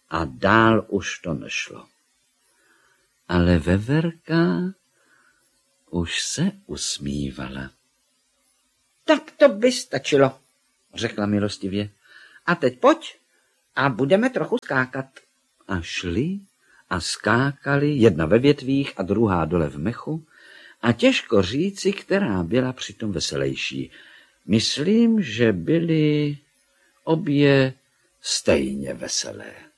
a dál už to nešlo. Ale Veverka už se usmívala. Tak to by stačilo, řekla milostivě. A teď pojď a budeme trochu skákat. A šli a skákali, jedna ve větvích a druhá dole v mechu, a těžko říci, která byla přitom veselejší. Myslím, že byly obě stejně veselé.